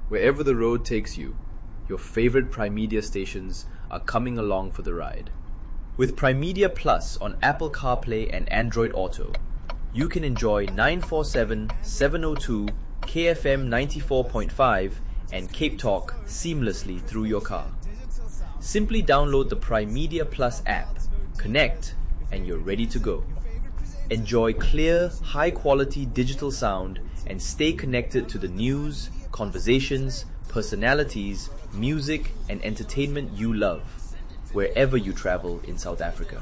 Wherever the road takes you, your favorite Primedia stations are coming along for the ride. With Primedia Plus on Apple CarPlay and Android Auto, you can enjoy 947, 702, KFM 94.5 and Cape Talk seamlessly through your car. Simply download the Primedia Plus app, connect, and you're ready to go. Enjoy clear, high-quality digital sound and stay connected to the news, conversations, personalities, music, and entertainment you love, wherever you travel in South Africa.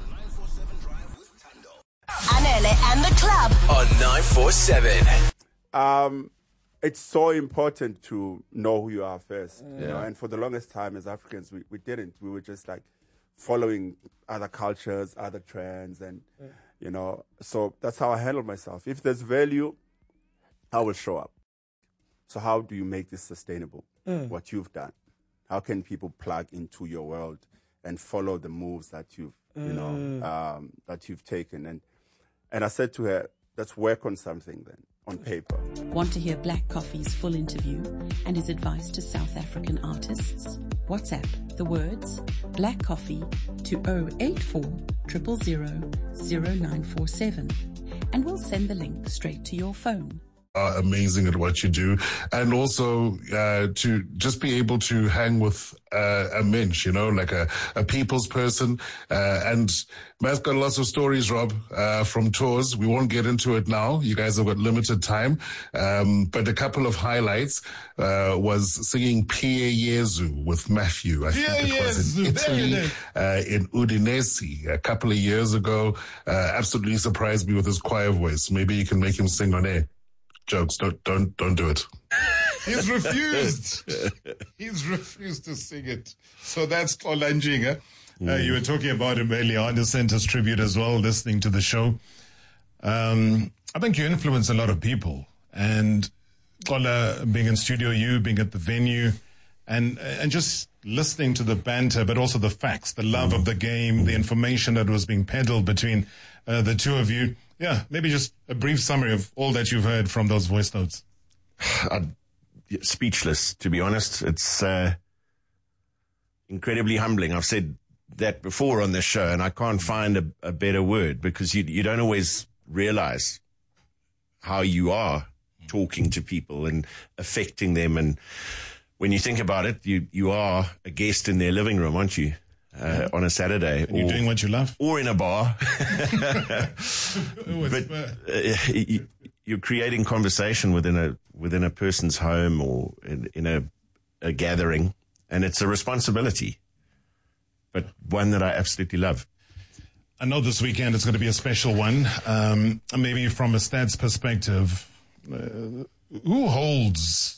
Anele and the club on 947. It's so important to know who you are first. You know? And for the longest time as Africans, we didn't. We were just like following other cultures, other trends, and you know. So that's how I handle myself. If there's value, I will show up. So how do you make this sustainable? What you've done? How can people plug into your world and follow the moves that you've, that you've taken? And I said to her, let's work on something then, on paper. Want to hear Black Coffee's full interview and his advice to South African artists? WhatsApp the words Black Coffee to 084 000 0947 and we'll send the link straight to your phone. Are amazing at what you do, and also to just be able to hang with a mensch, like a people's person. And Matt's got lots of stories, Rob, from tours. We won't get into it now. You guys have got limited time. But a couple of highlights was singing Pie Jesu with Matthew. I think it was in Italy, in Udinese a couple of years ago. Absolutely surprised me with his choir voice. Maybe you can make him sing on air. Jokes, don't do it. He's refused. He's refused to sing it. So that's Xola. You were talking about him earlier on, the Center's tribute as well, listening to the show. I think you influence a lot of people. And Xola, being in Studio U, being at the venue, and just listening to the banter, but also the facts, the love of the game, the information that was being peddled between the two of you. Yeah, maybe just a brief summary of all that you've heard from those voice notes. Speechless, to be honest. It's incredibly humbling. I've said that before on this show, and I can't find a better word, because you don't always realize how you are talking to people and affecting them. And when you think about it, you are a guest in their living room, aren't you? On a Saturday. And you're doing what you love. Or in a bar. But you're creating conversation within a person's home or in a gathering, and it's a responsibility, but one that I absolutely love. I know this weekend it's going to be a special one. Maybe from a stats perspective, who holds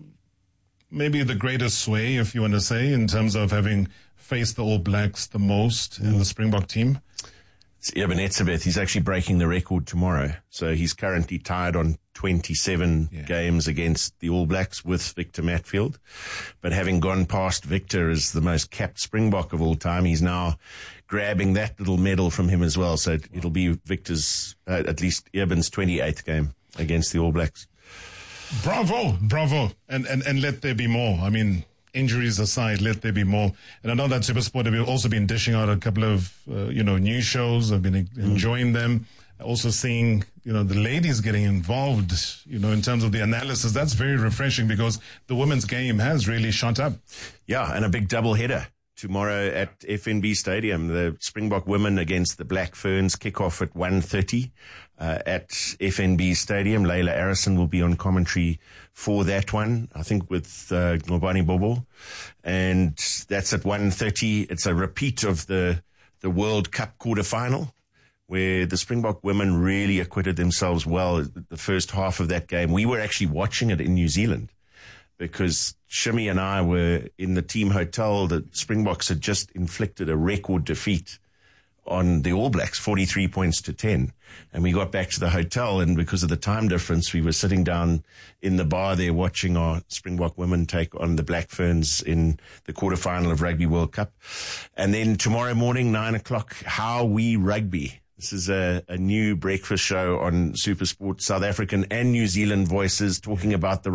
maybe the greatest sway, if you want to say, in terms of having faced the All Blacks the most in the Springbok team? It's Eben Etzebeth. He's actually breaking the record tomorrow. So he's currently tied on 27 games against the All Blacks with Victor Matfield. But having gone past Victor as the most capped Springbok of all time, he's now grabbing that little medal from him as well. So it'll be Victor's, at least Eben's 28th game against the All Blacks. Bravo. And let there be more. I mean, injuries aside, let there be more. And I know that SuperSport have also been dishing out a couple of, new shows. I've been enjoying them. Also seeing, the ladies getting involved, in terms of the analysis. That's very refreshing because the women's game has really shot up. Yeah, and a big double header tomorrow at FNB Stadium. The Springbok women against the Black Ferns kick off at 1:30 at FNB Stadium. Layla Arison will be on commentary for that one, I think with Ngobani Bobo. And that's at 1:30. It's a repeat of the World Cup quarterfinal, where the Springbok women really acquitted themselves well the first half of that game. We were actually watching it in New Zealand, because Shimmy and I were in the team hotel. The Springboks had just inflicted a record defeat on the All Blacks, 43 points to 10. And we got back to the hotel, and because of the time difference, we were sitting down in the bar there watching our Springbok women take on the Black Ferns in the quarterfinal of Rugby World Cup. And then tomorrow morning, 9 o'clock, How We Rugby. This is a new breakfast show on SuperSport, South African and New Zealand voices talking about the